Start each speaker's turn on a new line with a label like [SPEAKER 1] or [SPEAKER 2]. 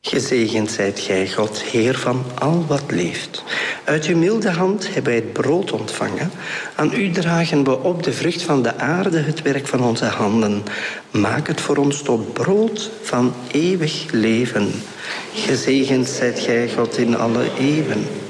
[SPEAKER 1] Gezegend zijt gij, God, Heer van al wat leeft. Uit uw milde hand hebben wij het brood ontvangen. Aan u dragen we op de vrucht van de aarde het werk van onze handen. Maak het voor ons tot brood van eeuwig leven. Gezegend zijt gij, God, in alle eeuwen.